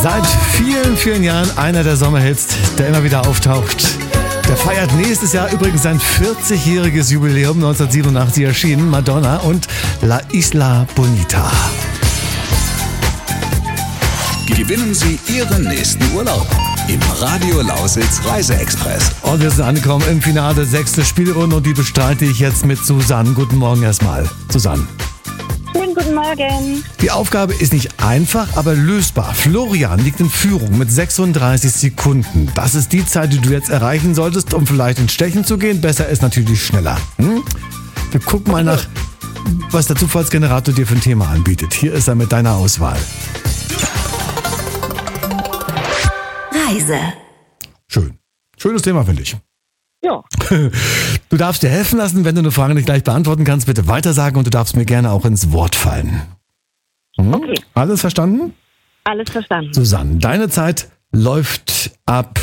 Seit vielen, vielen Jahren einer der Sommerhits, der immer wieder auftaucht. Der feiert nächstes Jahr übrigens sein 40-jähriges Jubiläum, 1987 erschienen, Madonna und La Isla Bonita. Gewinnen Sie Ihren nächsten Urlaub im Radio Lausitz Reise-Express. Und wir sind angekommen im Finale, 6. Spielrunde und die bestreite ich jetzt mit Susanne. Guten Morgen erstmal. Susanne. Schönen guten Morgen. Die Aufgabe ist nicht einfach, aber lösbar. Florian liegt in Führung mit 36 Sekunden. Das ist die Zeit, die du jetzt erreichen solltest, um vielleicht ins Stechen zu gehen. Besser ist natürlich schneller. Wir gucken mal nach, was der Zufallsgenerator dir für ein Thema anbietet. Hier ist er mit deiner Auswahl. Reise. Schön. Schönes Thema, finde ich. Ja. Du darfst dir helfen lassen, wenn du eine Frage nicht gleich beantworten kannst, bitte weitersagen und du darfst mir gerne auch ins Wort fallen. Okay. Alles verstanden? Alles verstanden. Susanne, deine Zeit läuft ab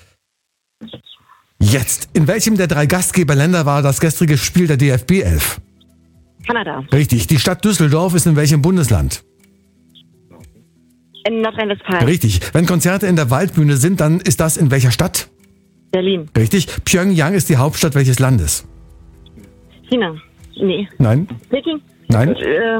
jetzt. In welchem der 3 Gastgeberländer war das gestrige Spiel der DFB 11? Kanada. Richtig. Die Stadt Düsseldorf ist in welchem Bundesland? In Nordrhein-Westfalen. Richtig. Wenn Konzerte in der Waldbühne sind, dann ist das in welcher Stadt? Berlin. Richtig. Pyongyang ist die Hauptstadt welches Landes? China. Nee. Nein. Peking. Nein.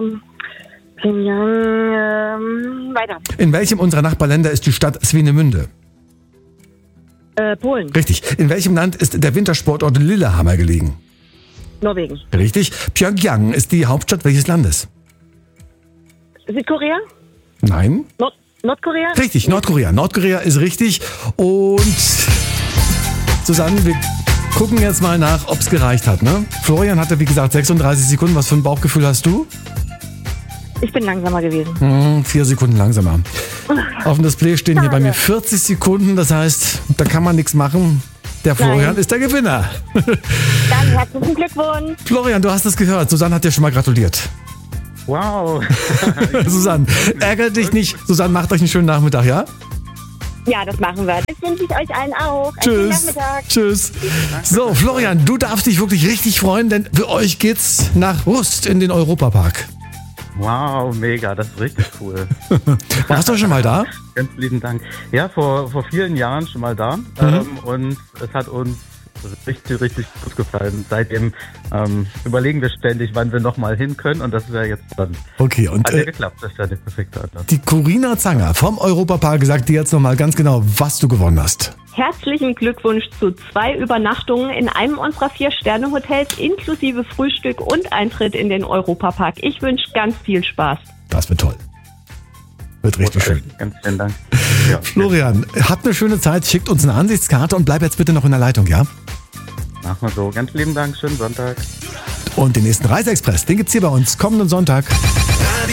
Pyongyang. Weiter. In welchem unserer Nachbarländer ist die Stadt Swinemünde? Polen. Richtig. In welchem Land ist der Wintersportort Lillehammer gelegen? Norwegen. Richtig. Pyongyang ist die Hauptstadt welches Landes? Südkorea. Nein. Nordkorea. Richtig, Nordkorea. Nordkorea ist richtig. Und Susanne, wir gucken jetzt mal nach, ob es gereicht hat. Ne? Florian hatte, wie gesagt, 36 Sekunden. Was für ein Bauchgefühl hast du? Ich bin langsamer gewesen. 4 Sekunden langsamer. Auf dem Display stehen hier bei mir 40 Sekunden. Das heißt, da kann man nichts machen. Der Florian ist der Gewinner. Dann herzlichen Glückwunsch. Florian, du hast es gehört. Susanne hat dir schon mal gratuliert. Wow. Susanne, ärgert dich nicht. Susanne, macht euch einen schönen Nachmittag, ja? Ja, das machen wir. Das wünsche ich euch allen auch. Tschüss. Einen schönen Nachmittag. Tschüss. So, Florian, du darfst dich wirklich richtig freuen, denn für euch geht's nach Rust in den Europapark. Wow, mega, das ist richtig cool. Warst du schon mal da? Ganz lieben Dank. Ja, vor vielen Jahren schon mal da. Und es hat uns richtig, richtig gut gefallen. Seitdem überlegen wir ständig, wann wir nochmal hin können. Und das wäre jetzt dann. Okay, und hat ja geklappt. Das ist ja der perfekte Anlass. die Corinna Zanger vom Europapark sagt dir jetzt nochmal ganz genau, was du gewonnen hast. Herzlichen Glückwunsch zu 2 Übernachtungen in einem unserer 4-Sterne-Hotels inklusive Frühstück und Eintritt in den Europapark. Ich wünsche ganz viel Spaß. Das wird toll. Wird richtig schön. Ganz vielen Dank. Ja. Florian, habt eine schöne Zeit, schickt uns eine Ansichtskarte und bleib jetzt bitte noch in der Leitung, ja? Machen wir so. Ganz lieben Dank. Schönen Sonntag. Und den nächsten Reise-Express, den gibt's hier bei uns kommenden Sonntag.